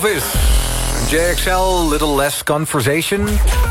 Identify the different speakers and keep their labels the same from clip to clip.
Speaker 1: JXL, Little Less Conversation.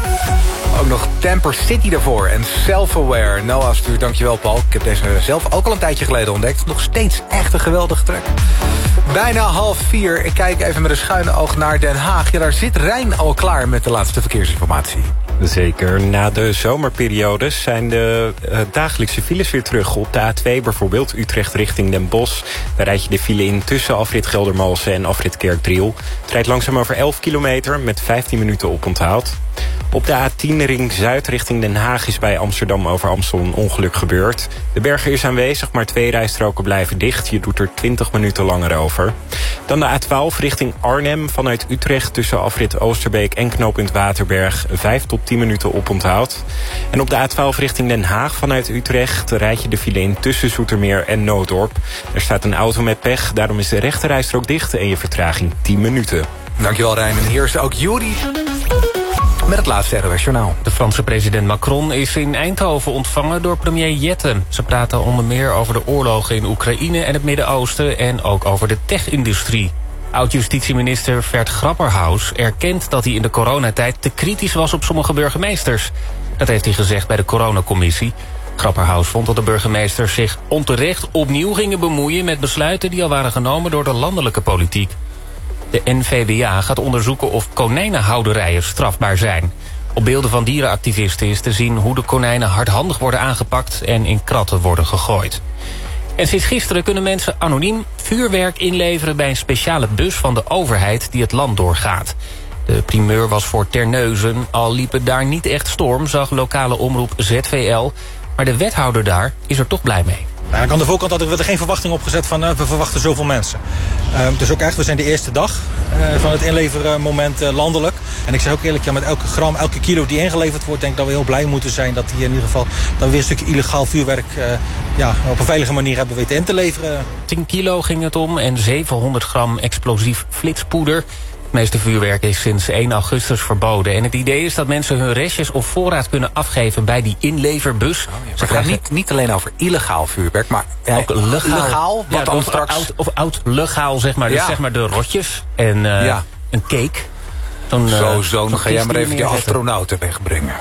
Speaker 1: Ook nog Tamper City daarvoor en Self-Aware. Noah stuurt, dankjewel Paul. Ik heb deze zelf ook al een tijdje geleden ontdekt. Nog steeds echt een geweldige track. Bijna 3:30. Ik kijk even met een schuine oog naar Den Haag. Ja, daar zit Rijn al klaar met de laatste verkeersinformatie.
Speaker 2: Zeker. Na de zomerperiodes zijn de dagelijkse files weer terug. Op de A2 bijvoorbeeld, Utrecht richting Den Bosch. Daar rijd je de file in tussen afrit Geldermalsen en afrit Kerkdriel. Het rijdt langzaam over 11 kilometer met 15 minuten oponthoud. Op de A10 ring Zuid richting Den Haag is bij Amsterdam over Amstel een ongeluk gebeurd. De berger is aanwezig, maar 2 rijstroken blijven dicht. Je doet er 20 minuten langer over. Dan de A12 richting Arnhem vanuit Utrecht tussen afrit Oosterbeek en knooppunt Waterberg. 5 tot 10 minuten oponthoud. En op de A12 richting Den Haag vanuit Utrecht rijd je de file in tussen Zoetermeer en Nootdorp. Er staat een auto met pech, daarom is de rechterrijstrook dicht en je vertraging 10 minuten.
Speaker 1: Dankjewel Rijn. En hier is ook Juri met het laatste ROS Journaal.
Speaker 3: De Franse president Macron is in Eindhoven ontvangen door premier Jette. Ze praten onder meer over de oorlogen in Oekraïne en het Midden-Oosten en ook over de tech-industrie. Oud-justitieminister Vert Grapperhaus erkent dat hij in de coronatijd te kritisch was op sommige burgemeesters. Dat heeft hij gezegd bij de coronacommissie. Grapperhaus vond dat de burgemeesters zich onterecht opnieuw gingen bemoeien met besluiten die al waren genomen door de landelijke politiek. De NVWA gaat onderzoeken of konijnenhouderijen strafbaar zijn. Op beelden van dierenactivisten is te zien hoe de konijnen hardhandig worden aangepakt en in kratten worden gegooid. En sinds gisteren kunnen mensen anoniem vuurwerk inleveren bij een speciale bus van de overheid die het land doorgaat. De primeur was voor Terneuzen, al liep het daar niet echt storm, zag lokale omroep ZVL. Maar de wethouder daar is er toch blij mee.
Speaker 4: Aan de voorkant hadden we er geen verwachting op gezet van we verwachten zoveel mensen. Dus ook echt, we zijn de eerste dag van het inlevermoment landelijk. En ik zeg ook eerlijk, ja, met elke gram, elke kilo die ingeleverd wordt, denk ik dat we heel blij moeten zijn dat hier in ieder geval dat we weer een stukje illegaal vuurwerk op een veilige manier hebben weten in te leveren.
Speaker 3: 10 kilo ging het om en 700 gram explosief flitspoeder. Het meeste vuurwerk is sinds 1 augustus verboden. En het idee is dat mensen hun restjes of voorraad kunnen afgeven bij die inleverbus.
Speaker 1: Ze gaan niet alleen over illegaal vuurwerk, maar
Speaker 3: ook legaal.
Speaker 1: Wat dan straks
Speaker 3: oud-legaal, zeg maar. Dus zeg maar de rotjes en een cake.
Speaker 1: Dan ga jij maar even je astronauten wegbrengen.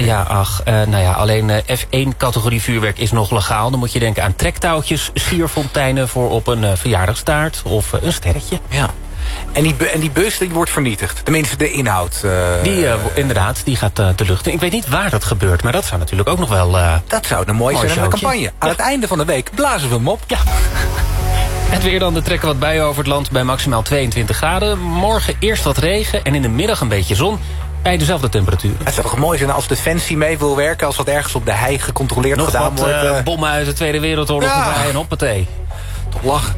Speaker 3: Alleen F1-categorie vuurwerk is nog legaal. Dan moet je denken aan trektouwtjes, sierfonteinen voor op een verjaardagstaart of een sterretje.
Speaker 1: Ja. En die bus die wordt vernietigd. Tenminste, de inhoud.
Speaker 3: Inderdaad, die gaat de lucht in. Ik weet niet waar dat gebeurt, maar dat zou natuurlijk ook nog wel...
Speaker 1: dat zou een mooi zijn in de campagne. Aan het einde van de week blazen we hem op.
Speaker 3: Ja. Het weer dan, er trekken wat bij over het land bij maximaal 22 graden. Morgen eerst wat regen en in de middag een beetje zon. Bij dezelfde temperatuur.
Speaker 1: Het zou toch mooi zijn als Defensie mee wil werken, als dat ergens op de hei gecontroleerd
Speaker 3: nog
Speaker 1: gedaan wordt.
Speaker 3: Nog wat bommen uit de Tweede Wereldoorlog erbij en hoppatee.
Speaker 1: Toch lachen.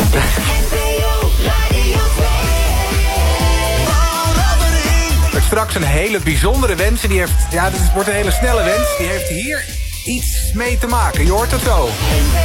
Speaker 1: Straks een hele bijzondere wens. Die heeft, dit wordt een hele snelle wens. Die heeft hier iets mee te maken. Je hoort het zo.